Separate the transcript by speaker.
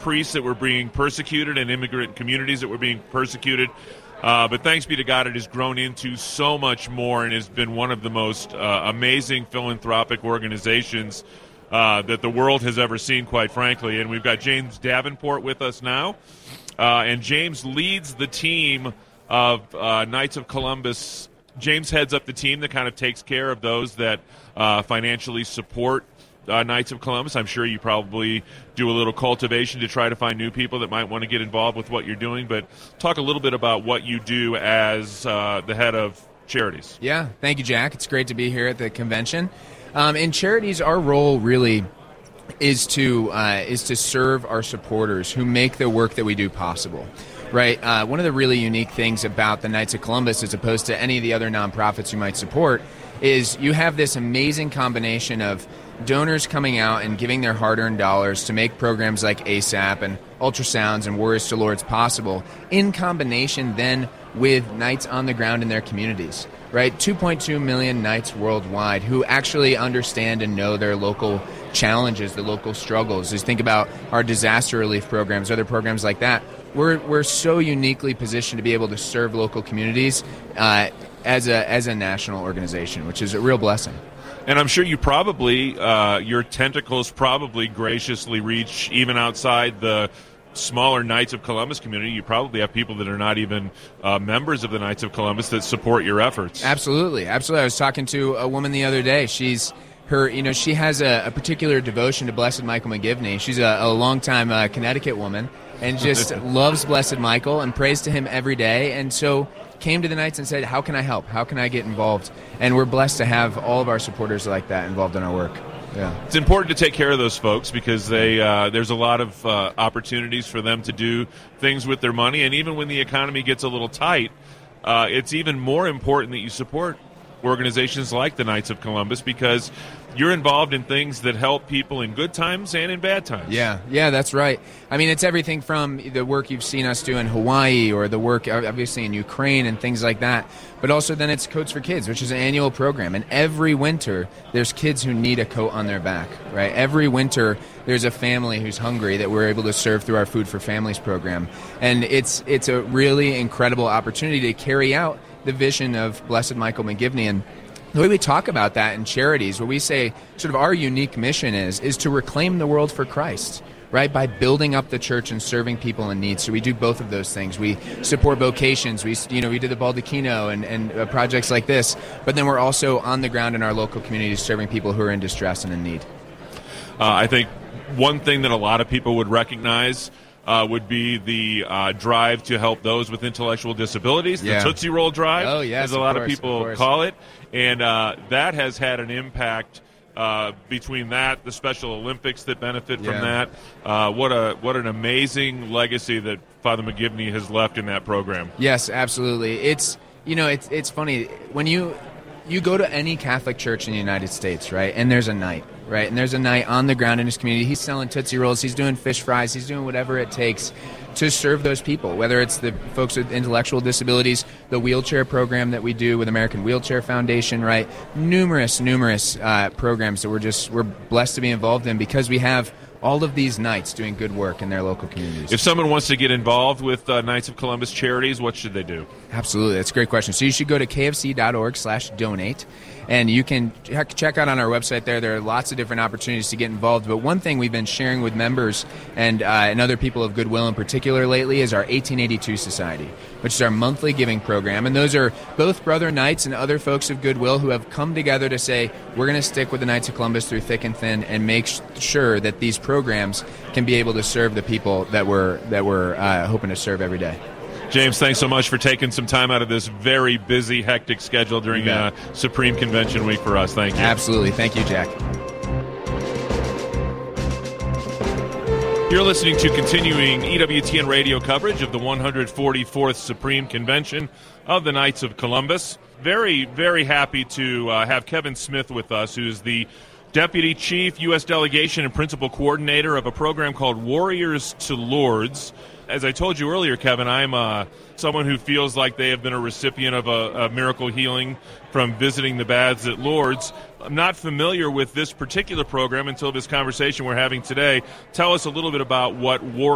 Speaker 1: priests that were being persecuted and immigrant communities that were being persecuted. But thanks be to God, it has grown into so much more and has been one of the most amazing philanthropic organizations that the world has ever seen, quite frankly. And we've got James Davenport with us now. And James leads the team of Knights of Columbus. James heads up the team that kind of takes care of those that financially support Knights of Columbus. I'm sure you probably do a little cultivation to try to find new people that might want to get involved with what you're doing. But talk a little bit about what you do as the head of charities.
Speaker 2: Yeah, thank you, Jack. It's great to be here at the convention. In charities, our role really is to serve our supporters who make the work that we do possible. Right. One of the really unique things about the Knights of Columbus, as opposed to any of the other nonprofits you might support, is you have this amazing combination of donors coming out and giving their hard-earned dollars to make programs like ASAP and ultrasounds and Warriors to Lords possible, in combination then with Knights on the ground in their communities. Right, 2.2 million Knights worldwide who actually understand and know their local challenges, the local struggles. Just think about our disaster relief programs, other programs like that. We're so uniquely positioned to be able to serve local communities as a national organization, which is a real blessing.
Speaker 1: And I'm sure you probably, your tentacles probably graciously reach even outside the smaller Knights of Columbus community. You probably have people that are not even members of the Knights of Columbus that support your efforts.
Speaker 2: Absolutely. I was talking to a woman the other day. She has a particular devotion to Blessed Michael McGivney. She's a longtime Connecticut woman and just loves Blessed Michael and prays to him every day. And so came to the Knights and said, how can I help? How can I get involved? And we're blessed to have all of our supporters like that involved in our work. Yeah. It's
Speaker 1: important to take care of those folks because there's a lot of opportunities for them to do things with their money. And even when the economy gets a little tight, it's even more important that you support organizations like the Knights of Columbus because you're involved in things that help people in good times and in bad times.
Speaker 2: Yeah, that's right. I mean, it's everything from the work you've seen us do in Hawaii or the work, obviously, in Ukraine and things like that. But also then it's Coats for Kids, which is an annual program. And every winter, there's kids who need a coat on their back, right? Every winter, there's a family who's hungry that we're able to serve through our Food for Families program. And it's a really incredible opportunity to carry out the vision of Blessed Michael McGivney. And the way we talk about that in charities, what we say sort of our unique mission is to reclaim the world for Christ, right, by building up the church and serving people in need. So we do both of those things. We support vocations. We did the Baldacchino and projects like this, but then we're also on the ground in our local communities serving people who are in distress and in need.
Speaker 1: I think one thing that a lot of people would recognize would be the drive to help those with intellectual disabilities, the Tootsie Roll Drive, as a lot of people call it. And that has had an impact between that, the Special Olympics that benefit from that. What an amazing legacy that Father McGivney has left in that program.
Speaker 2: Yes, absolutely. It's funny. When you go to any Catholic church in the United States, right, and there's a Knight. Right, and there's a Knight on the ground in his community. He's selling Tootsie Rolls. He's doing fish fries. He's doing whatever it takes to serve those people, whether it's the folks with intellectual disabilities, the wheelchair program that we do with American Wheelchair Foundation, right? Numerous programs that we're blessed to be involved in because we have all of these Knights doing good work in their local communities.
Speaker 1: If someone wants to get involved with Knights of Columbus charities, what should they do?
Speaker 2: Absolutely. That's a great question. So you should go to kfc.org/donate. And you can check out on our website there. There are lots of different opportunities to get involved. But one thing we've been sharing with members and other people of Goodwill in particular lately is our 1882 Society, which is our monthly giving program. And those are both Brother Knights and other folks of Goodwill who have come together to say, we're going to stick with the Knights of Columbus through thick and thin and make sure that these programs can be able to serve the people that we're hoping to serve every day.
Speaker 1: James, thanks so much for taking some time out of this very busy, hectic schedule during Supreme Convention Week for us. Thank you.
Speaker 2: Absolutely. Thank you, Jack.
Speaker 1: You're listening to continuing EWTN radio coverage of the 144th Supreme Convention of the Knights of Columbus. Very, very happy to have Kevin Smith with us, who's the Deputy Chief, U.S. Delegation, and Principal Coordinator of a program called Warriors to Lords. As I told you earlier, Kevin, I'm someone who feels like they have been a recipient of a miracle healing from visiting the baths at Lourdes. I'm not familiar with this particular program until this conversation we're having today. Tell us a little bit about what